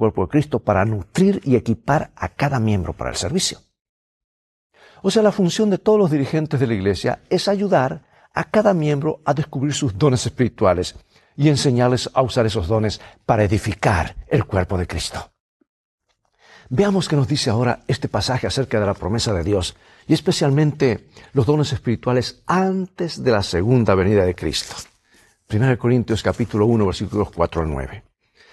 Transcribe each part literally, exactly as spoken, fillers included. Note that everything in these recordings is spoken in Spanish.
cuerpo de Cristo para nutrir y equipar a cada miembro para el servicio. O sea, la función de todos los dirigentes de la iglesia es ayudar a cada miembro a descubrir sus dones espirituales y enseñarles a usar esos dones para edificar el cuerpo de Cristo. Veamos qué nos dice ahora este pasaje acerca de la promesa de Dios y especialmente los dones espirituales antes de la segunda venida de Cristo. primera de Corintios capítulo uno, versículos cuatro al nueve.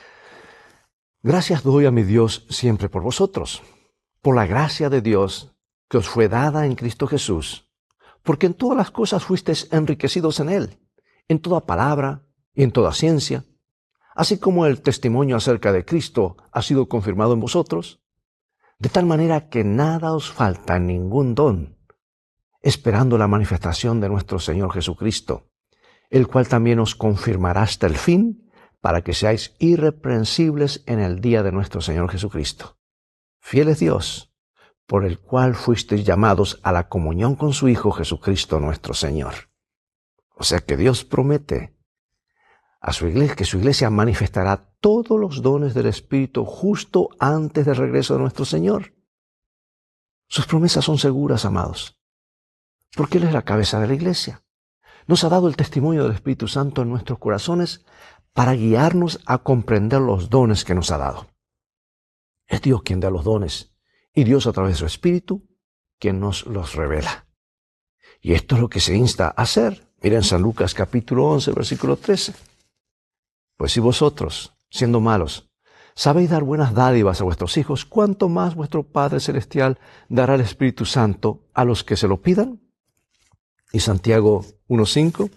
Gracias doy a mi Dios siempre por vosotros, por la gracia de Dios que os fue dada en Cristo Jesús, porque en todas las cosas fuisteis enriquecidos en Él, en toda palabra y en toda ciencia, así como el testimonio acerca de Cristo ha sido confirmado en vosotros, de tal manera que nada os falta en ningún don, esperando la manifestación de nuestro Señor Jesucristo, el cual también os confirmará hasta el fin, para que seáis irreprensibles en el día de nuestro Señor Jesucristo. Fiel es Dios, por el cual fuisteis llamados a la comunión con su Hijo Jesucristo nuestro Señor. O sea que Dios promete a su iglesia que su iglesia manifestará todos los dones del Espíritu justo antes del regreso de nuestro Señor. Sus promesas son seguras, amados, porque Él es la cabeza de la iglesia. Nos ha dado el testimonio del Espíritu Santo en nuestros corazones para guiarnos a comprender los dones que nos ha dado. Es Dios quien da los dones y Dios a través de su Espíritu quien nos los revela. Y esto es lo que se insta a hacer. Miren San Lucas capítulo once, versículo trece. Pues si vosotros, siendo malos, sabéis dar buenas dádivas a vuestros hijos, ¿cuánto más vuestro Padre Celestial dará el Espíritu Santo a los que se lo pidan? Y Santiago uno cinco.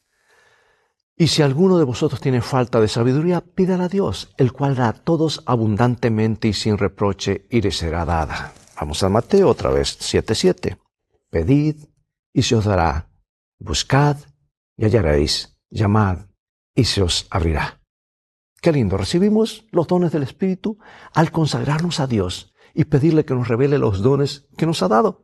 Y si alguno de vosotros tiene falta de sabiduría, pídala a Dios, el cual da a todos abundantemente y sin reproche, y le será dada. Vamos a Mateo otra vez, siete siete. Pedid y se os dará. Buscad y hallaréis. Llamad y se os abrirá. Qué lindo, recibimos los dones del Espíritu al consagrarnos a Dios y pedirle que nos revele los dones que nos ha dado.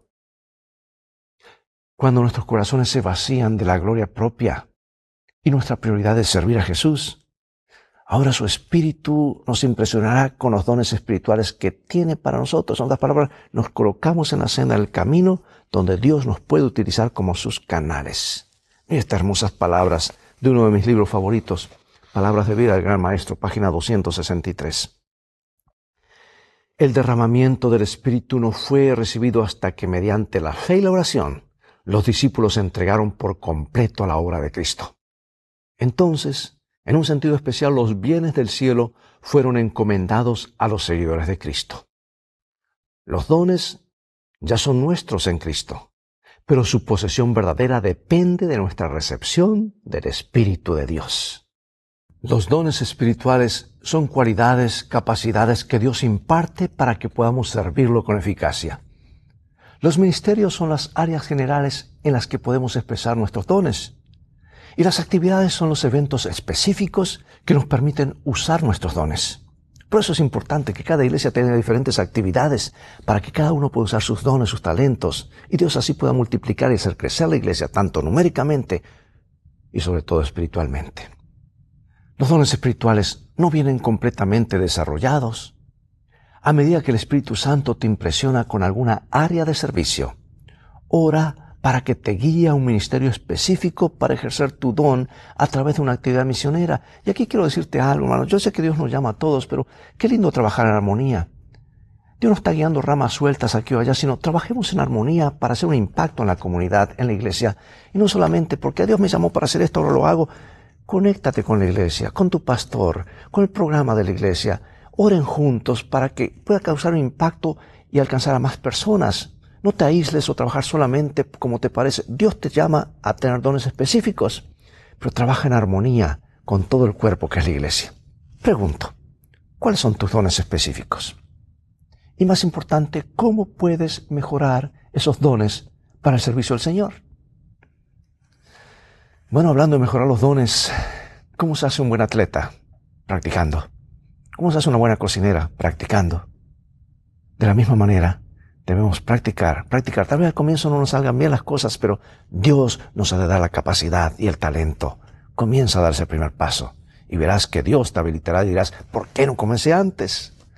Cuando nuestros corazones se vacían de la gloria propia y nuestra prioridad es servir a Jesús, ahora su Espíritu nos impresionará con los dones espirituales que tiene para nosotros. En otras palabras, nos colocamos en la senda del camino donde Dios nos puede utilizar como sus canales. Mira estas hermosas palabras de uno de mis libros favoritos, Palabras de vida del Gran Maestro, página doscientos sesenta y tres. El derramamiento del Espíritu no fue recibido hasta que mediante la fe y la oración los discípulos se entregaron por completo a la obra de Cristo. Entonces, en un sentido especial, los bienes del cielo fueron encomendados a los seguidores de Cristo. Los dones ya son nuestros en Cristo, pero su posesión verdadera depende de nuestra recepción del Espíritu de Dios. Los dones espirituales son cualidades, capacidades que Dios imparte para que podamos servirlo con eficacia. Los ministerios son las áreas generales en las que podemos expresar nuestros dones. Y las actividades son los eventos específicos que nos permiten usar nuestros dones. Por eso es importante que cada iglesia tenga diferentes actividades para que cada uno pueda usar sus dones, sus talentos, y Dios así pueda multiplicar y hacer crecer la iglesia tanto numéricamente y sobre todo espiritualmente. Los dones espirituales no vienen completamente desarrollados. A medida que el Espíritu Santo te impresiona con alguna área de servicio, ora para que te guíe a un ministerio específico para ejercer tu don a través de una actividad misionera. Y aquí quiero decirte algo, hermano. Yo sé que Dios nos llama a todos, pero qué lindo trabajar en armonía. Dios no está guiando ramas sueltas aquí o allá, sino trabajemos en armonía para hacer un impacto en la comunidad, en la iglesia. Y no solamente porque Dios me llamó para hacer esto, ahora lo hago. Conéctate con la iglesia, con tu pastor, con el programa de la iglesia. Oren juntos para que pueda causar un impacto y alcanzar a más personas. No te aísles o trabajar solamente como te parece. Dios te llama a tener dones específicos, pero trabaja en armonía con todo el cuerpo que es la iglesia. Pregunto, ¿cuáles son tus dones específicos? Y más importante, ¿cómo puedes mejorar esos dones para el servicio del Señor? Bueno, hablando de mejorar los dones, ¿cómo se hace un buen atleta? Practicando. ¿Cómo se hace una buena cocinera? Practicando. De la misma manera, debemos practicar, practicar. Tal vez al comienzo no nos salgan bien las cosas, pero Dios nos ha de dar la capacidad y el talento. Comienza a darse el primer paso y verás que Dios te habilitará y dirás, ¿por qué no comencé antes?